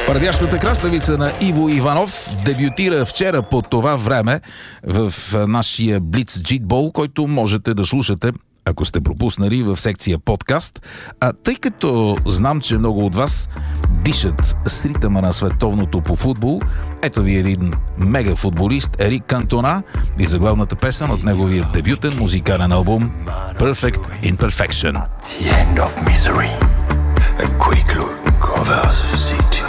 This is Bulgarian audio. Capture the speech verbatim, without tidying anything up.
Пърдящата краставица на Иво Иванов дебютира вчера по това време в нашия Блиц Джитбол, който можете да слушате, ако сте пропуснали, в секция подкаст. А тъй като знам, че много от вас дишат с ритъма на световното по футбол, ето ви един мега футболист Ерик Кантона и заглавната песен от неговия дебютен музикален албум Perfect Imperfection. The end of misery. A quick look over the city.